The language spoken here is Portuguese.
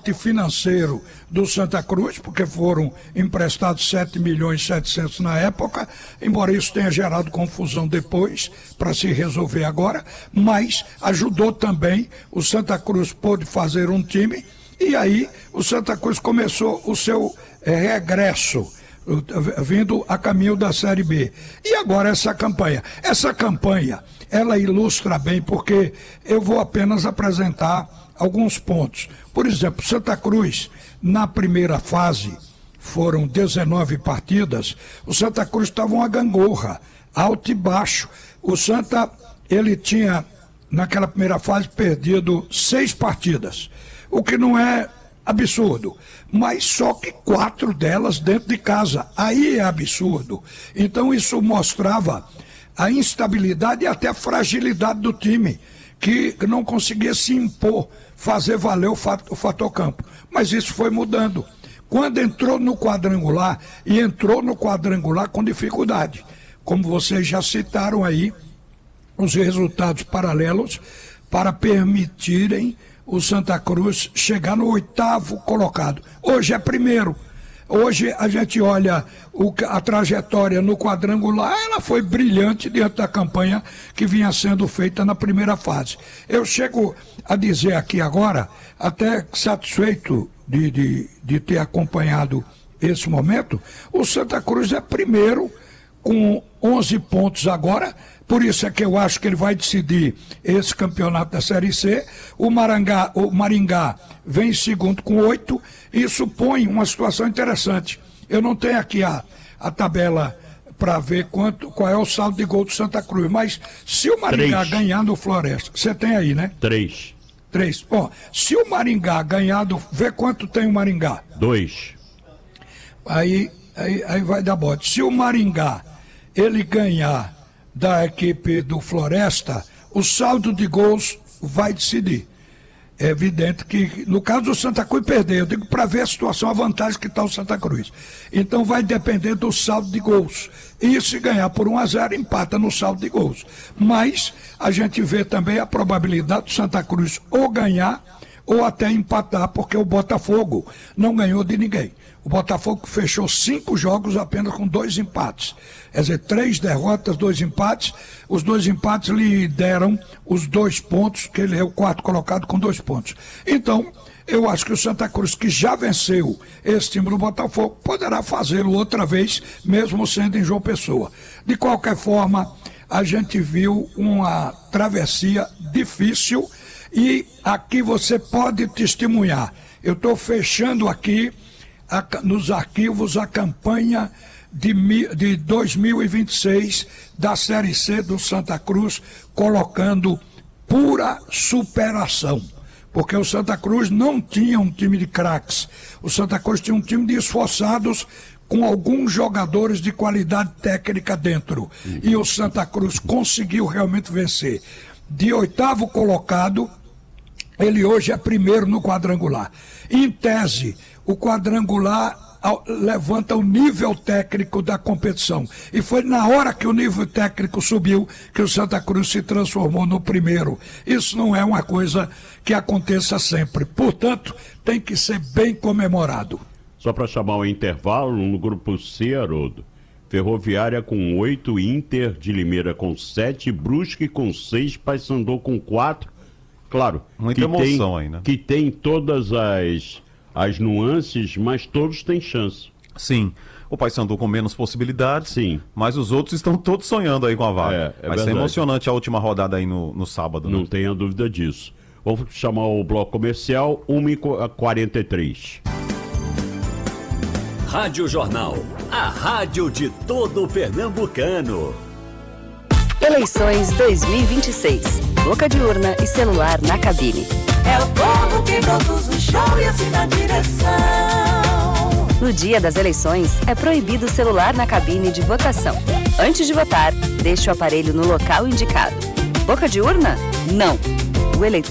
aporte financeiro do Santa Cruz, porque foram emprestados 7.700.000 na época, embora isso tenha gerado confusão depois, para se resolver agora, mas ajudou também, o Santa Cruz pôde fazer um time, e aí o Santa Cruz começou o seu regresso, vindo a caminho da Série B. E agora essa campanha, ela ilustra bem, porque eu vou apenas apresentar alguns pontos. Por exemplo, Santa Cruz, na primeira fase, foram 19 partidas, o Santa Cruz estava uma gangorra, alto e baixo. O Santa, ele tinha, naquela primeira fase, perdido 6 partidas, o que não é absurdo, mas só que 4 delas dentro de casa, aí é absurdo. Então isso mostrava a instabilidade e até a fragilidade do time, que não conseguia se impor, fazer valer o fator campo, mas isso foi mudando. Quando entrou no quadrangular, e entrou no quadrangular com dificuldade, como vocês já citaram aí, os resultados paralelos para permitirem o Santa Cruz chegar no 8º colocado. Hoje é primeiro. Hoje a gente olha a trajetória no quadrangular, ela foi brilhante diante da campanha que vinha sendo feita na primeira fase. Eu chego a dizer aqui agora, até satisfeito de ter acompanhado esse momento, o Santa Cruz é primeiro com 11 pontos agora. Por isso é que eu acho que ele vai decidir esse campeonato da Série C. O Maringá vem em segundo com 8. Isso põe uma situação interessante. Eu não tenho aqui a tabela para ver qual é o saldo de gol do Santa Cruz, mas se o Maringá ganhar no Floresta, você tem aí, né? 3. Bom, se o Maringá ganhar vê quanto tem o Maringá? 2. Aí vai dar bote. Se o Maringá, ele ganhar da equipe do Floresta, o saldo de gols vai decidir. É evidente que, no caso do Santa Cruz perder, eu digo para ver a situação, a vantagem que está o Santa Cruz. Então vai depender do saldo de gols. E se ganhar por 1-0, empata no saldo de gols. Mas a gente vê também a probabilidade do Santa Cruz ou ganhar ou até empatar, porque o Botafogo não ganhou de ninguém. O Botafogo fechou 5 jogos apenas com 2 empates. Quer dizer, 3 derrotas, 2 empates. Os 2 empates lhe deram os 2 pontos, que ele é o 4º colocado com 2 pontos. Então, eu acho que o Santa Cruz, que já venceu esse time do Botafogo, poderá fazê-lo outra vez, mesmo sendo em João Pessoa. De qualquer forma, a gente viu uma travessia difícil e aqui você pode testemunhar. Eu estou fechando aqui nos arquivos a campanha de 2026 da Série C do Santa Cruz, colocando pura superação, porque o Santa Cruz não tinha um time de craques, o Santa Cruz tinha um time de esforçados com alguns jogadores de qualidade técnica dentro, e o Santa Cruz conseguiu realmente vencer. De 8º colocado, ele hoje é primeiro no quadrangular. Em tese, o quadrangular levanta o nível técnico da competição. E foi na hora que o nível técnico subiu que o Santa Cruz se transformou no primeiro. Isso não é uma coisa que aconteça sempre. Portanto, tem que ser bem comemorado. Só para chamar o intervalo, no grupo C, Haroldo, Ferroviária com 8, Inter de Limeira com 7, Brusque com 6, Paysandu com 4. Claro, muita emoção aí, né? Que tem todas as nuances, mas todos têm chance. Sim, o Paysandu com menos possibilidades, sim, mas os outros estão todos sonhando aí com a vaga. Vai ser emocionante a última rodada aí no sábado. Não tenha dúvida disso. Vamos chamar o bloco comercial, 1h43. Rádio Jornal, a rádio de todo pernambucano. Eleições 2026. Boca de urna e celular na cabine. É o povo que produz o show e assina a direção. No dia das eleições, é proibido o celular na cabine de votação. Antes de votar, deixe o aparelho no local indicado. Boca de urna? Não. O eleitor